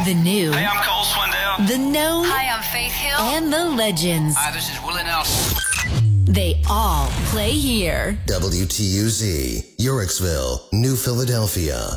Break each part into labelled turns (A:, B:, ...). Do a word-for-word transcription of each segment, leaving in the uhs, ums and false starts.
A: The new.
B: Hey, I'm Cole Swindell.
A: The known.
C: Hi, I'm Faith Hill.
A: And the legends.
B: Hi, this is Willie Nelson.
A: They all play here.
D: W T U Z, Uhrichsville, New Philadelphia.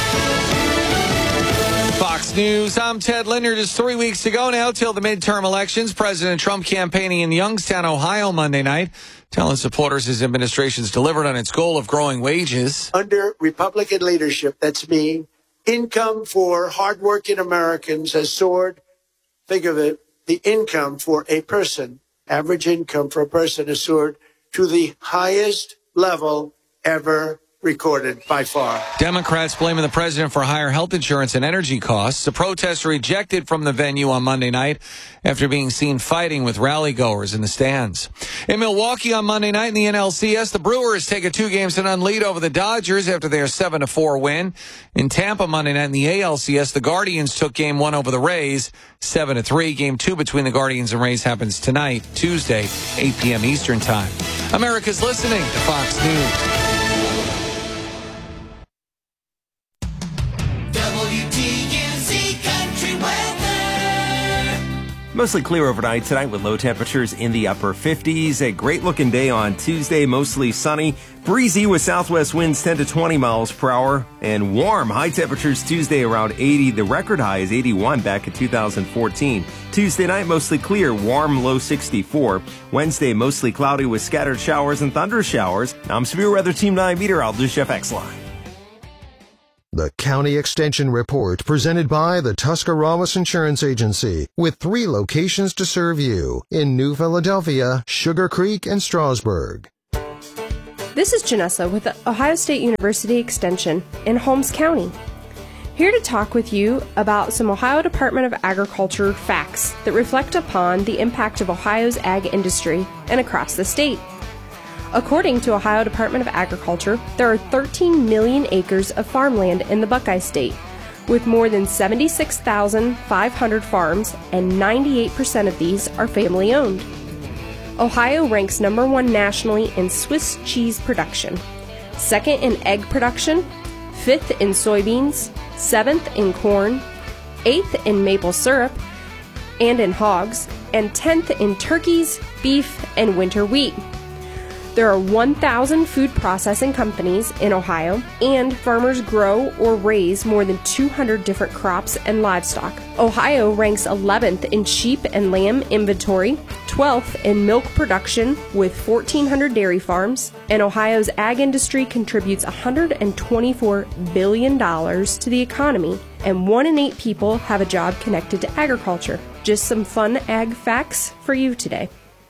E: Fox News, I'm Ted Leonard. It's three weeks to go now till the midterm elections. President Trump campaigning in Youngstown, Ohio, Monday night, telling supporters his administration's delivered on its goal of growing wages.
F: Under Republican leadership, that's me, income for hardworking Americans has soared. Think of it, the income for a person, average income for a person has soared to the highest level ever recorded by far.
E: Democrats blaming the president for higher health insurance and energy costs. The protester rejected from the venue on Monday night after being seen fighting with rally goers in the stands. In Milwaukee on Monday night in the N L C S, the Brewers take a two games to none lead over the Dodgers after their seven to four win. In Tampa Monday night in the A L C S, the Guardians took game one over the Rays, seven to three. Game two between the Guardians and Rays happens tonight, Tuesday, eight p.m. Eastern Time. America's listening to Fox News.
G: Mostly clear overnight tonight with low temperatures in the upper fifties. A great looking day on Tuesday, mostly sunny. Breezy with southwest winds ten to twenty miles per hour. And warm, high temperatures Tuesday around eighty. The record high is eighty-one back in two thousand fourteen. Tuesday night mostly clear, warm, low sixty-four. Wednesday mostly cloudy with scattered showers and thunder showers. I'm Severe Weather Team nine meteorologist Jeff Exline.
D: The County Extension Report presented by the Tuscarawas Insurance Agency with three locations to serve you in New Philadelphia, Sugar Creek, and Strasburg.
H: This is Janessa with the Ohio State University Extension in Holmes County. Here to talk with you about some Ohio Department of Agriculture facts that reflect upon the impact of Ohio's ag industry and across the state. According to Ohio Department of Agriculture, there are thirteen million acres of farmland in the Buckeye State, with more than seventy-six thousand five hundred farms, and ninety-eight percent of these are family-owned. Ohio ranks number one nationally in Swiss cheese production, second in egg production, fifth in soybeans, seventh in corn, eighth in maple syrup and in hogs, and tenth in turkeys, beef, and winter wheat. There are one thousand food processing companies in Ohio, and farmers grow or raise more than two hundred different crops and livestock. Ohio ranks eleventh in sheep and lamb inventory, twelfth in milk production with fourteen hundred dairy farms, and Ohio's ag industry contributes one hundred twenty-four billion dollars to the economy, and one in eight people have a job connected to agriculture. Just some fun ag facts for you today.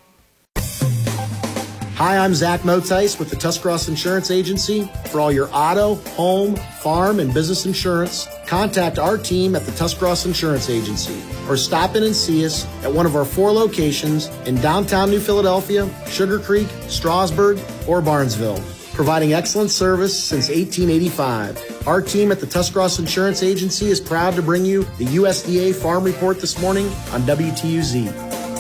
I: Hi, I'm Zach Motice with the Tuscarawas Insurance Agency. For all your auto, home, farm, and business insurance, contact our team at the Tuscarawas Insurance Agency or stop in and see us at one of our four locations in downtown New Philadelphia, Sugar Creek, Strasburg, or Barnesville. Providing excellent service since eighteen eighty-five. Our team at the Tuscarawas Insurance Agency is proud to bring you the U S D A Farm Report this morning on W T U Z.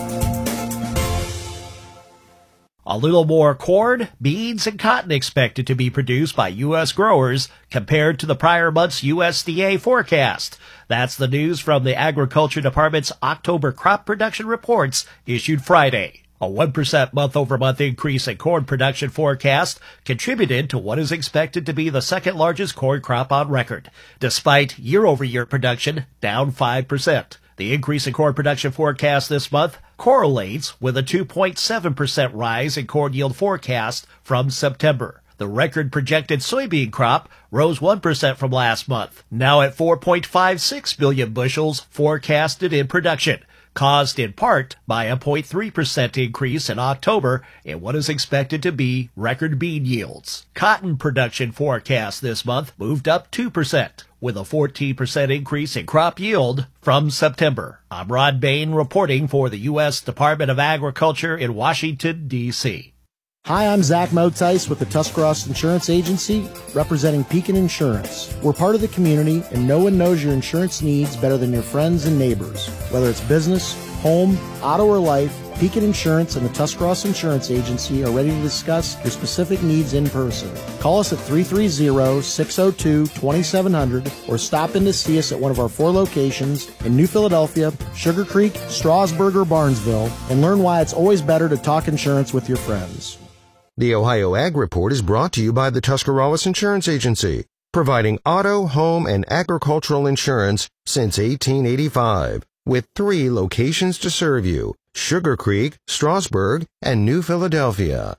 J: A little more corn, beans, and cotton expected to be produced by U S growers compared to the prior month's U S D A forecast. That's the news from the Agriculture Department's October crop production reports issued Friday. A one percent month-over-month increase in corn production forecast contributed to what is expected to be the second largest corn crop on record, despite year-over-year production down five percent. The increase in corn production forecast this month correlates with a two point seven percent rise in corn yield forecast from September. The record projected soybean crop rose one percent from last month, now at four point five six billion bushels forecasted in production, caused in part by a zero point three percent increase in October in what is expected to be record bean yields. Cotton production forecast this month moved up two percent, with a fourteen percent increase in crop yield from September. I'm Rod Bain reporting for the U S Department of Agriculture in Washington, D C
I: Hi, I'm Zach Motice with the Tuscarawas Insurance Agency, representing Pekin Insurance. We're part of the community, and no one knows your insurance needs better than your friends and neighbors. Whether it's business, home, auto, or life, Pekin Insurance and the Tuscarawas Insurance Agency are ready to discuss your specific needs in person. Call us at three three zero, six zero two, two seven zero zero or stop in to see us at one of our four locations in New Philadelphia, Sugar Creek, Strasburg, or Barnesville, and learn why it's always better to talk insurance with your friends.
D: The Ohio Ag Report is brought to you by the Tuscarawas Insurance Agency, providing auto, home, and agricultural insurance since eighteen eighty-five, with three locations to serve you: Sugar Creek, Strasburg, and New Philadelphia.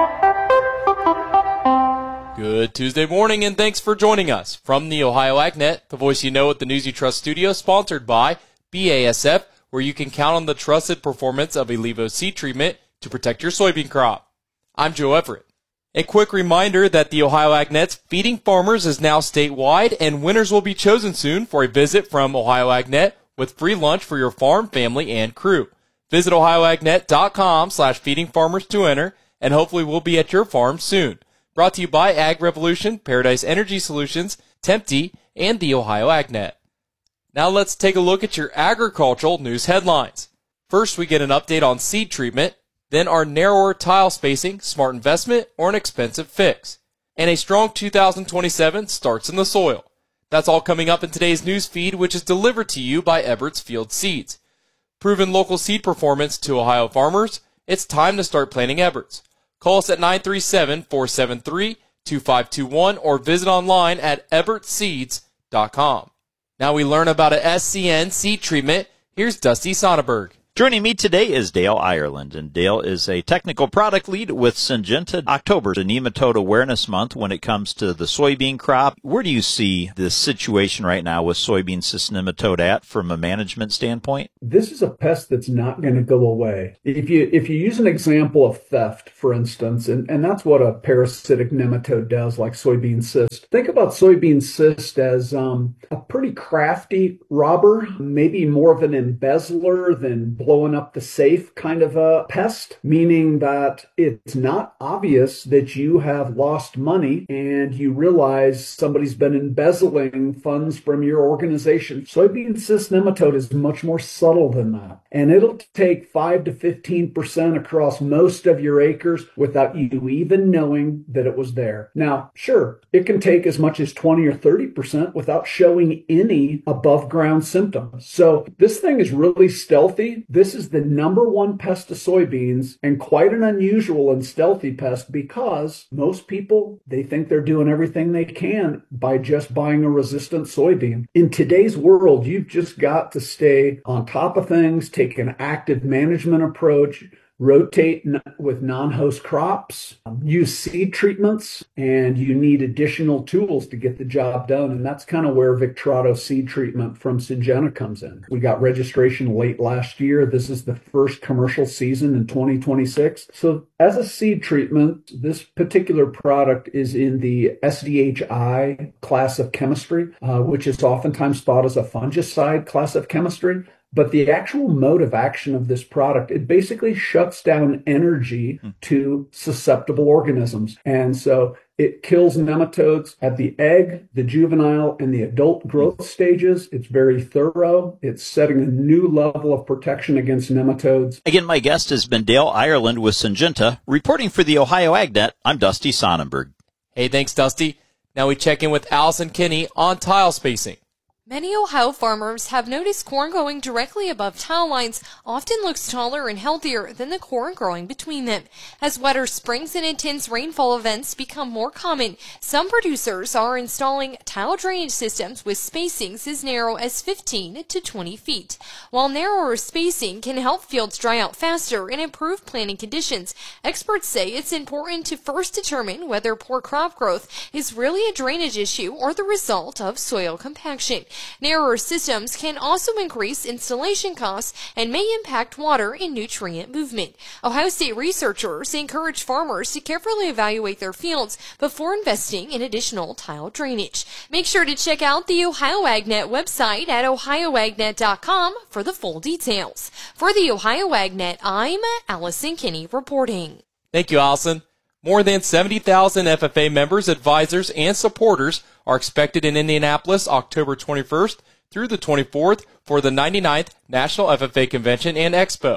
C: Good Tuesday morning, and thanks for joining us. From the Ohio AgNet, the voice you know at the News You Trust studio, sponsored by B A S F, where you can count on the trusted performance of Elevo seed treatment to protect your soybean crop. I'm Joe Everett. A quick reminder that the Ohio AgNet's Feeding Farmers is now statewide, and winners will be chosen soon for a visit from Ohio AgNet with free lunch for your farm, family, and crew. Visit ohioagnet.com slash feeding farmers to enter, and hopefully we'll be at your farm soon. Brought to you by Ag Revolution, Paradise Energy Solutions, Tempty, and the Ohio AgNet. Now let's take a look at your agricultural news headlines. First, we get an update on seed treatment, then our narrower tile spacing, smart investment, or an expensive fix. And a strong two thousand twenty-seven starts in the soil. That's all coming up in today's news feed, which is delivered to you by Ebert's Field Seeds. Proven local seed performance to Ohio farmers, it's time to start planting Ebert's. Call us at nine three seven, four seven three, two five two one or visit online at ebert seeds dot com. Now we learn about a S C N seed treatment. Here's Dusty Sonnenberg.
K: Joining me today is Dale Ireland, and Dale is a technical product lead with Syngenta. October is a nematode awareness month when it comes to the soybean crop. Where do you see the situation right now with soybean cyst nematode at from a management standpoint?
L: This is a pest that's not going to go away. If you if you use an example of theft, for instance, and, and that's what a parasitic nematode does, like soybean cyst. Think about soybean cyst as um, a pretty crafty robber, maybe more of an embezzler than blowing up the safe kind of a pest, meaning that it's not obvious that you have lost money and you realize somebody's been embezzling funds from your organization. Soybean cyst nematode is much more subtle than that. And it'll take five to fifteen percent across most of your acres without you even knowing that it was there. Now, sure, it can take as much as twenty or thirty percent without showing any above ground symptoms. So this thing is really stealthy. This is the number one pest of soybeans, and quite an unusual and stealthy pest because most people, they think they're doing everything they can by just buying a resistant soybean. In today's world, you've just got to stay on top of things, take an active management approach, rotate n- with non-host crops, um, use seed treatments, and you need additional tools to get the job done. And that's kind of where Victrato seed treatment from Syngenta comes in. We got registration late last year. This is the first commercial season in twenty twenty-six. So as a seed treatment, this particular product is in the S D H I class of chemistry, uh, which is oftentimes thought as a fungicide class of chemistry. But the actual mode of action of this product, it basically shuts down energy to susceptible organisms. And so it kills nematodes at the egg, the juvenile, and the adult growth stages. It's very thorough. It's setting a new level of protection against nematodes.
K: Again, my guest has been Dale Ireland with Syngenta. Reporting for the Ohio AgNet, I'm Dusty Sonnenberg.
C: Hey, thanks, Dusty. Now we check in with Allison Kinney on tile spacing.
M: Many Ohio farmers have noticed corn growing directly above tile lines often looks taller and healthier than the corn growing between them. As wetter springs and intense rainfall events become more common, some producers are installing tile drainage systems with spacings as narrow as fifteen to twenty feet. While narrower spacing can help fields dry out faster and improve planting conditions, experts say it's important to first determine whether poor crop growth is really a drainage issue or the result of soil compaction. Narrower systems can also increase installation costs and may impact water and nutrient movement. Ohio State researchers encourage farmers to carefully evaluate their fields before investing in additional tile drainage. Make sure to check out the Ohio AgNet website at ohio agnet dot com for the full details. For the Ohio AgNet, I'm Allison Kinney reporting.
C: Thank you, Allison. More than seventy thousand F F A members, advisors, and supporters are expected in Indianapolis October twenty-first through the twenty-fourth for the ninety-ninth National F F A Convention and Expo.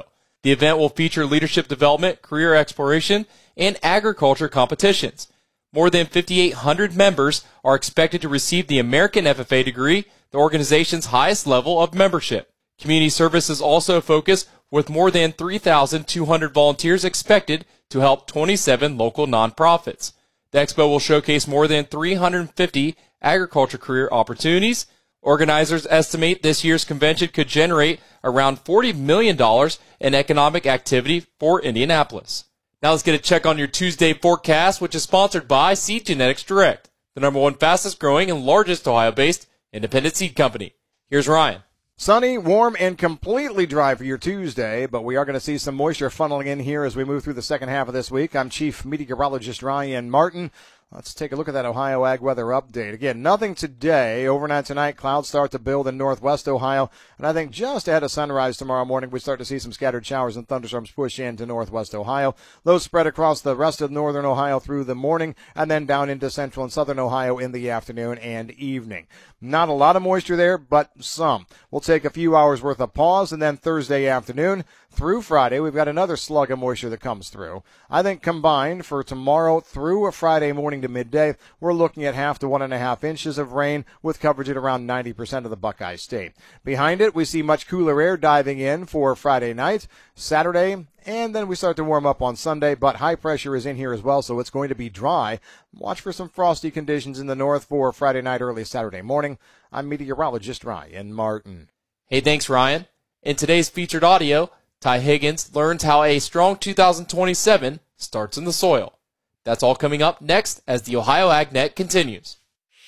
C: The event will feature leadership development, career exploration, and agriculture competitions. More than fifty-eight hundred members are expected to receive the American F F A degree, the organization's highest level of membership. Community service is also a focus, with more than three thousand two hundred volunteers expected to help twenty-seven local nonprofits. The expo will showcase more than three hundred fifty agriculture career opportunities. Organizers estimate this year's convention could generate around forty million dollars in economic activity for Indianapolis. Now let's get a check on your Tuesday forecast, which is sponsored by Seed Genetics Direct, the number one fastest growing and largest Ohio-based independent seed company. Here's Ryan.
N: Sunny, warm, and completely dry for your Tuesday, but we are going to see some moisture funneling in here as we move through the second half of this week. I'm Chief Meteorologist Ryan Martin. Let's take a look at that Ohio Ag weather update. Again, nothing today. Overnight tonight, clouds start to build in northwest Ohio. And I think just ahead of sunrise tomorrow morning, we start to see some scattered showers and thunderstorms push into northwest Ohio. Those spread across the rest of northern Ohio through the morning and then down into central and southern Ohio in the afternoon and evening. Not a lot of moisture there, but some. We'll take a few hours worth of pause, and then Thursday afternoon through Friday, we've got another slug of moisture that comes through. I think combined for tomorrow through a Friday morning to midday, we're looking at half to one and a half inches of rain with coverage at around ninety percent of the Buckeye State. Behind it, we see much cooler air diving in for Friday night, Saturday, and then we start to warm up on Sunday, but high pressure is in here as well, so it's going to be dry. Watch for some frosty conditions in the north for Friday night, early Saturday morning. I'm meteorologist Ryan Martin.
C: Hey, thanks, Ryan. In today's featured audio, Ty Higgins learns how a strong two thousand twenty-seven starts in the soil. That's all coming up next as the Ohio AgNet continues.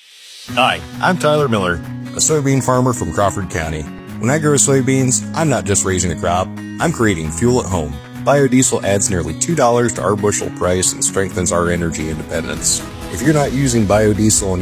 O: Hi, I'm Tyler Miller, a soybean farmer from Crawford County. When I grow soybeans, I'm not just raising a crop, I'm creating fuel at home. Biodiesel adds nearly two dollars to our bushel price and strengthens our energy independence. If you're not using biodiesel in